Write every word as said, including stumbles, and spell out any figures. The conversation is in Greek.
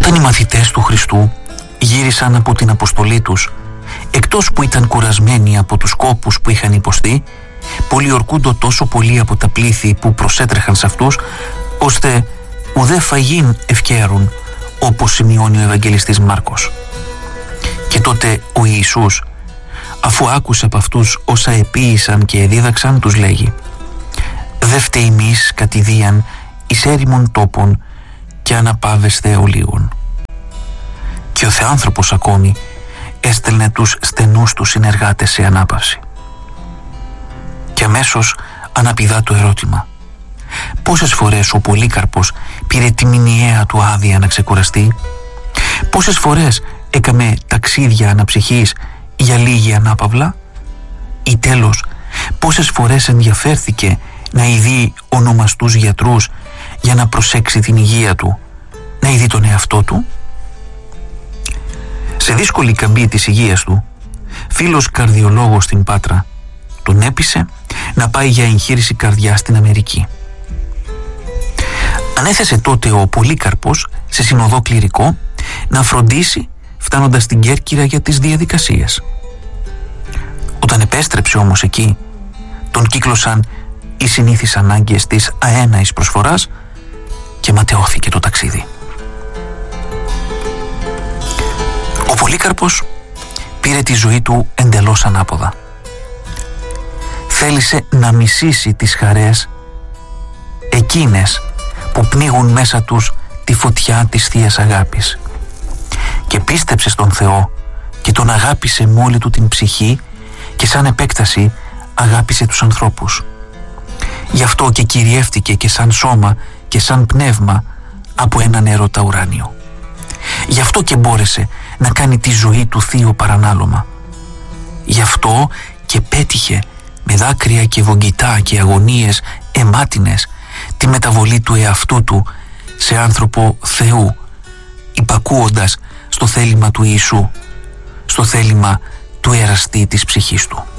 Όταν οι μαθητές του Χριστού γύρισαν από την αποστολή τους, εκτός που ήταν κουρασμένοι από τους κόπους που είχαν υποστεί, πολιορκούντο τόσο πολύ από τα πλήθη που προσέτρεχαν σε αυτούς, ώστε ουδέ φαγήν ευκαίρουν, όπως σημειώνει ο Ευαγγελιστής Μάρκος. Και τότε ο Ιησούς, αφού άκουσε από αυτούς όσα επίησαν και εδίδαξαν, τους λέγει: «Δε φταίημείς κατηδίαν εις έρημον τόπον και αναπάβεσθε ολίγων». Και ο Θεάνθρωπος ακόμη έστελνε τους στενούς του συνεργάτες σε ανάπαυση. Και αμέσως αναπηδά το ερώτημα: πόσες φορές ο Πολύκαρπος πήρε τη μηνιαία του άδεια να ξεκουραστεί? Πόσες φορές έκαμε ταξίδια αναψυχής για λίγη ανάπαυλα? Ή τέλος, πόσες φορές ενδιαφέρθηκε να ειδεί ονομαστούς γιατρούς για να προσέξει την υγεία του, να ειδεί τον εαυτό του? Σε δύσκολη καμπή της υγείας του, φίλος καρδιολόγος στην Πάτρα τον έπεισε να πάει για εγχείρηση καρδιάς στην Αμερική. Ανέθεσε τότε ο Πολύκαρπος σε συνοδό κληρικό να φροντίσει φτάνοντας στην Κέρκυρα για τις διαδικασίες. Όταν επέστρεψε όμως εκεί, τον κύκλωσαν οι συνήθεις ανάγκες της αέναης προσφοράς και ματαιώθηκε το ταξίδι. Ο Πολύκαρπος πήρε τη ζωή του εντελώς ανάποδα. Θέλησε να μισήσει τις χαρές εκείνες που πνίγουν μέσα τους τη φωτιά της Θείας Αγάπης, και πίστεψε στον Θεό και τον αγάπησε με όλη του την ψυχή και σαν επέκταση αγάπησε τους ανθρώπους. Γι' αυτό και κυριεύτηκε και σαν σώμα και σαν πνεύμα από έναν έρωτα ουράνιο. Γι' αυτό και μπόρεσε να κάνει τη ζωή του θείο παρανάλωμα. Γι' αυτό και πέτυχε με δάκρυα και βογγητά και αγωνίες αιμάτινες τη μεταβολή του εαυτού του σε άνθρωπο Θεού, υπακούοντας στο θέλημα του Ιησού, στο θέλημα του εραστή της ψυχής του.